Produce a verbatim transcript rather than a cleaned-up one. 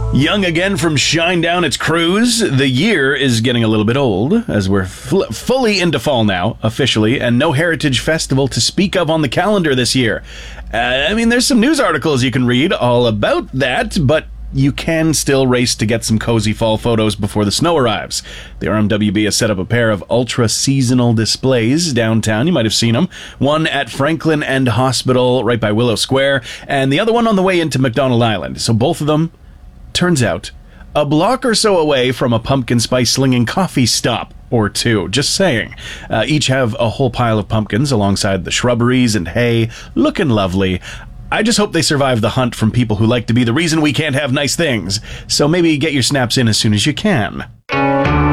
Young again from Shinedown, it's Cruise. The year is getting a little bit old, as we're fl- fully into fall now, officially, and no Heritage Festival to speak of on the calendar this year. Uh, I mean, there's some news articles you can read all about that, but you can still race to get some cozy fall photos before the snow arrives. The R M W B has set up a pair of ultra-seasonal displays downtown. You might have seen them. One at Franklin End Hospital right by Willow Square, and the other one on the way into McDonald Island. So both of them, turns out, a block or so away from a pumpkin spice slinging coffee stop or two. Just saying. Uh, each have a whole pile of pumpkins alongside the shrubberies and hay, looking lovely. I just hope they survive the hunt from people who like to be the reason we can't have nice things. So maybe get your snaps in as soon as you can.